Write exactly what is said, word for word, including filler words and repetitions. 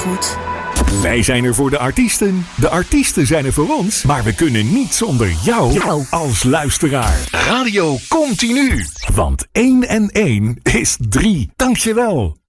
goed. Wij zijn er voor de artiesten. De artiesten zijn er voor ons. Maar we kunnen niet zonder jou, jou. als luisteraar. Radio Continu. Want één en één is drie. Dankjewel.